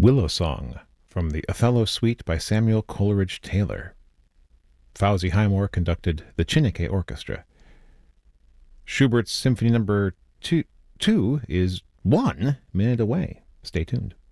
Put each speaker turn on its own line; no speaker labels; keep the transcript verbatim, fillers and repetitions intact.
Willow Song from the Othello Suite by Samuel Coleridge Taylor. Fawzi Highmore conducted the Chineke Orchestra. Schubert's Symphony Number two, two is one minute away. Stay tuned.